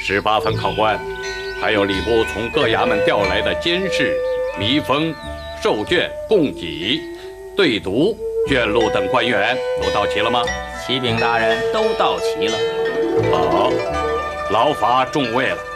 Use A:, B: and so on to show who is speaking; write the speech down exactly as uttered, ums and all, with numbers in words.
A: 十八分考官，还有礼部从各衙门调来的监事、密封、授卷、供给、对读、卷录等官员都到齐了吗？
B: 启禀大人，都到齐了。
A: 好，劳罚众位了。